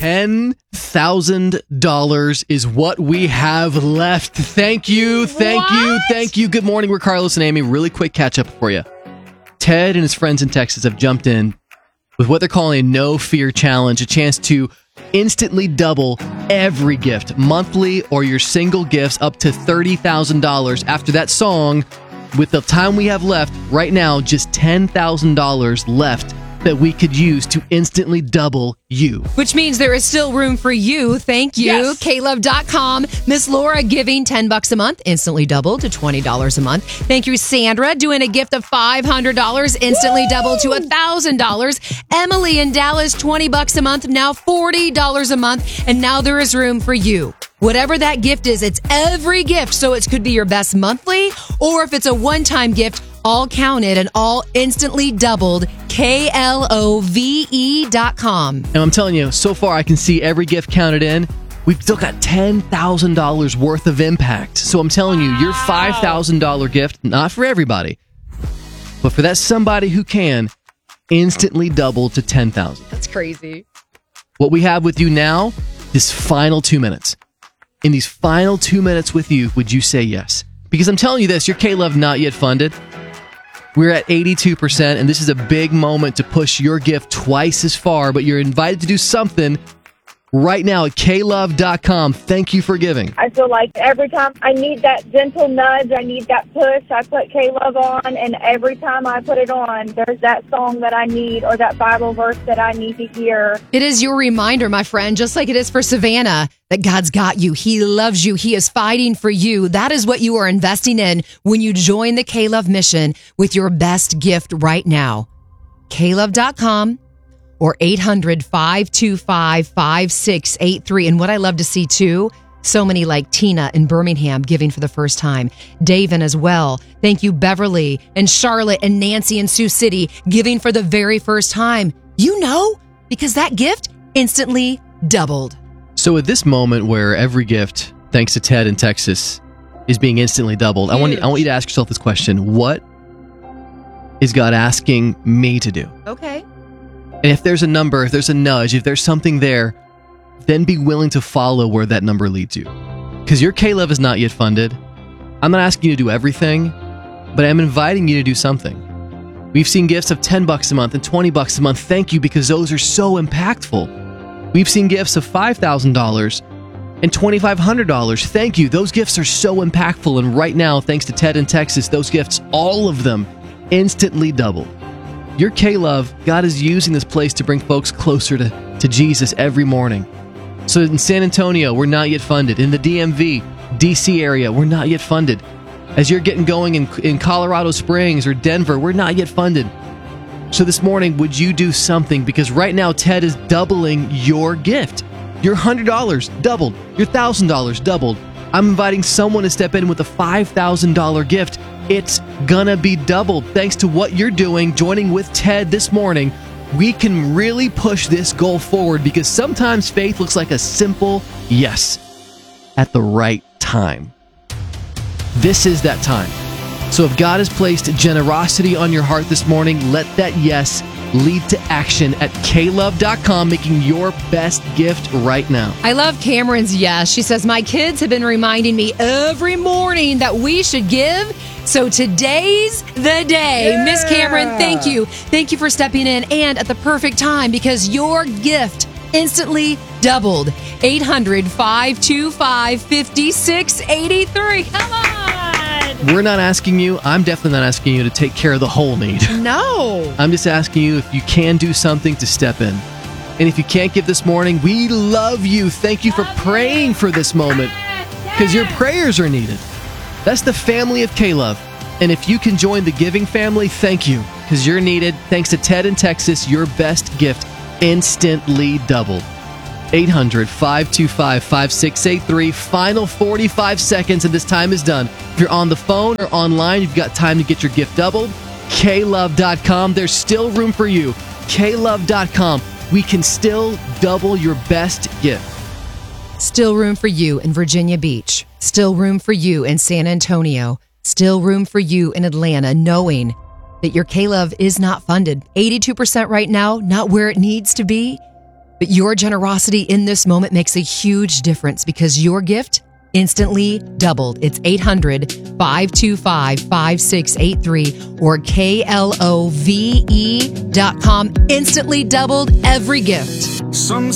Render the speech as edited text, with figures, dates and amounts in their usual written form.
$10,000 is what we have left. Thank you. Good morning. We're Carlos and Amy. Really quick catch up for you. Ted and his friends in Texas have jumped in with what they're calling a no fear challenge, a chance to instantly double every gift, monthly or your single gifts, up to $30,000 after that song. With the time we have left right now, just $10,000 left that we could use to instantly double you. Which means there is still room for you. Thank you. Yes. KLove.com. Miss Laura giving $10 a month, instantly doubled to $20 a month. Thank you, Sandra, doing a gift of $500, instantly doubled to $1,000. Emily in Dallas, $20 a month, now $40 a month. And now there is room for you. Whatever that gift is, it's every gift. So it could be your best monthly, or if it's a one-time gift, all counted and all instantly doubled. KLOVE.com. And I'm telling you, so far I can see every gift counted in. We've still got $10,000 worth of impact. So I'm telling you, your $5,000 gift, not for everybody, but for that somebody who can, instantly doubled to $10,000. That's crazy. What we have with you now, this final 2 minutes. In these final 2 minutes with you, would you say yes? Because I'm telling you this, your K-Love not yet funded. We're at 82%, and this is a big moment to push your gift twice as far, but you're invited to do something right now at klove.com. Thank you for giving. I feel like every time I need that gentle nudge, I need that push, I put K-Love on, and every time I put it on, there's that song that I need or that Bible verse that I need to hear. It is your reminder, my friend, just like it is for Savannah, that God's got you. He loves you. He is fighting for you. That is what you are investing in when you join the K-Love mission with your best gift right now. KLove.com. or 800-525-5683. And what I love to see, too, so many like Tina in Birmingham giving for the first time. Davin as well. Thank you, Beverly and Charlotte and Nancy in Sioux City giving for the very first time. You know, because that gift instantly doubled. So at this moment where every gift, thanks to Ted in Texas, is being instantly doubled, I want you to ask yourself this question. What is God asking me to do? Okay. And if there's a number, if there's a nudge, if there's something there, then be willing to follow where that number leads you. Because your K-Love is not yet funded. I'm not asking you to do everything, but I'm inviting you to do something. We've seen gifts of $10 a month and $20 a month. Thank you, because those are so impactful. We've seen gifts of $5,000 and $2,500. Thank you. Those gifts are so impactful. And right now, thanks to Ted in Texas, those gifts, all of them, instantly double. Your K-Love, God is using this place to bring folks closer to Jesus every morning. So in San Antonio, we're not yet funded. In the DMV, DC area, we're not yet funded. As you're getting going in Colorado Springs or Denver, we're not yet funded. So this morning, would you do something? Because right now, Ted is doubling your gift. Your $100 doubled. Your $1,000 doubled. I'm inviting someone to step in with a $5,000 gift. It's gonna be doubled. Thanks to what you're doing, joining with Ted this morning, we can really push this goal forward, because sometimes faith looks like a simple yes at the right time. This is that time. So if God has placed generosity on your heart this morning, let that yes lead to action at klove.com, making your best gift right now. I love Cameron's yes. She says, my kids have been reminding me every morning that we should give. So today's the day. Yeah. Miss Cameron, thank you. Thank you for stepping in, and at the perfect time, because your gift instantly doubled. 800-525-5683. Come on. We're not asking you, I'm definitely not asking you to take care of the whole need. No. I'm just asking you if you can do something to step in. And if you can't give this morning, we love you. Thank you for praying for this moment, because your prayers are needed. That's the family of K-Love. And if you can join the giving family, thank you, because you're needed. Thanks to Ted in Texas, your best gift instantly doubled. 800-525-5683. Final 45 seconds, and this time is done. If you're on the phone or online, you've got time to get your gift doubled. KLove.com. There's still room for you. KLove.com. We can still double your best gift. Still room for you in Virginia Beach. Still room for you in San Antonio. Still room for you in Atlanta, knowing that your K-Love is not funded. 82% right now, not where it needs to be. But your generosity in this moment makes a huge difference because your gift instantly doubled. It's 800-525-5683 or KLOVE.com. Instantly doubled every gift.